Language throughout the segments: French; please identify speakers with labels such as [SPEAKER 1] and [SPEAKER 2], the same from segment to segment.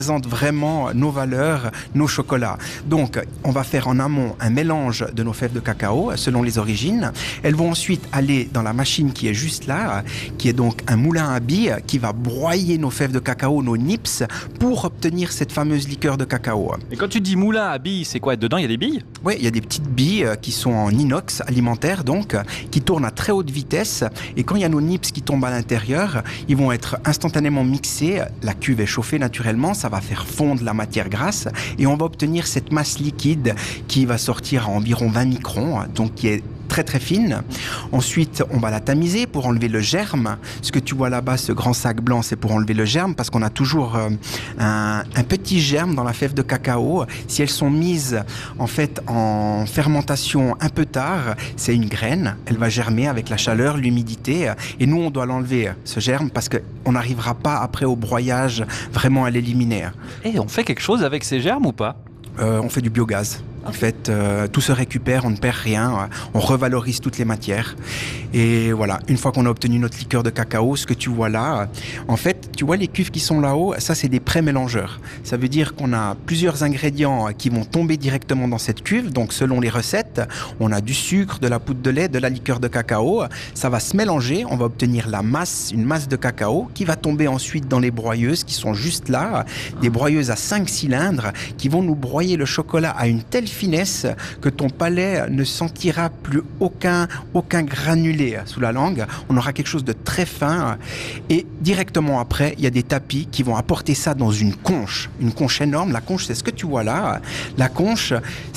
[SPEAKER 1] Présente vraiment nos valeurs, nos chocolats. Donc, on va faire en amont un mélange de nos fèves de cacao selon les origines. Elles vont ensuite aller dans la machine qui est juste là, qui est donc un moulin à billes qui va broyer nos fèves de cacao, nos nips, pour obtenir cette fameuse liqueur de cacao.
[SPEAKER 2] Et quand tu dis moulin à billes, c'est quoi? Dedans, il y a des billes?
[SPEAKER 1] Oui, il y a des petites billes qui sont en inox alimentaire, donc, qui tournent à très haute vitesse. Et quand il y a nos nips qui tombent à l'intérieur, ils vont être instantanément mixés. La cuve est chauffée naturellement, ça va faire fondre la matière grasse et on va obtenir cette masse liquide qui va sortir à environ 20 microns, donc qui est très très fine. Ensuite, on va la tamiser pour enlever le germe. Ce que tu vois là-bas, ce grand sac blanc, c'est pour enlever le germe parce qu'on a toujours un petit germe dans la fève de cacao. Si elles sont mises en fait en fermentation un peu tard, c'est une graine. Elle va germer avec la chaleur, l'humidité et nous, on doit l'enlever, ce germe, parce qu'on n'arrivera pas après au broyage vraiment à l'éliminer.
[SPEAKER 2] Et on fait quelque chose avec ces germes ou pas?
[SPEAKER 1] On fait du biogaz. En fait, tout se récupère, on ne perd rien, on revalorise toutes les matières. Et voilà, une fois qu'on a obtenu notre liqueur de cacao, ce que tu vois là, en fait, tu vois les cuves qui sont là-haut, ça c'est des pré-mélangeurs. Ça veut dire qu'on a plusieurs ingrédients qui vont tomber directement dans cette cuve. Donc selon les recettes, on a du sucre, de la poudre de lait, de la liqueur de cacao. Ça va se mélanger, on va obtenir une masse de cacao qui va tomber ensuite dans les broyeuses qui sont juste là. Des broyeuses à 5 cylindres qui vont nous broyer le chocolat à une telle finesse que ton palais ne sentira plus aucun granulé sous la langue. On aura quelque chose de très fin et directement après, il y a des tapis qui vont apporter ça dans une conche énorme. La conche, c'est ce que tu vois là. La conche,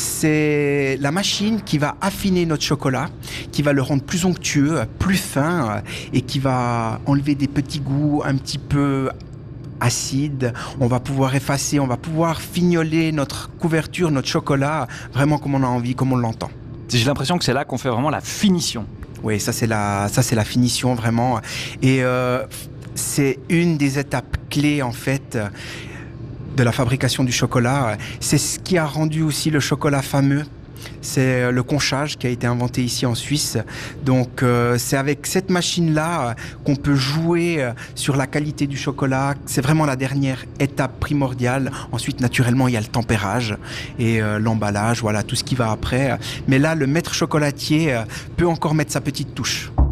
[SPEAKER 1] c'est la machine qui va affiner notre chocolat, qui va le rendre plus onctueux, plus fin et qui va enlever des petits goûts un petit peu acide, on va pouvoir effacer, on va pouvoir fignoler notre couverture, notre chocolat, vraiment comme on a envie, comme on l'entend.
[SPEAKER 2] J'ai l'impression que c'est là qu'on fait vraiment la finition.
[SPEAKER 1] Oui, ça c'est la finition vraiment. Et c'est une des étapes clés en fait de la fabrication du chocolat. C'est ce qui a rendu aussi le chocolat fameux. C'est le conchage qui a été inventé ici en Suisse. Donc c'est avec cette machine-là qu'on peut jouer sur la qualité du chocolat. C'est vraiment la dernière étape primordiale. Ensuite, naturellement, il y a le tempérage et l'emballage, voilà, tout ce qui va après. Mais là, le maître chocolatier peut encore mettre sa petite touche.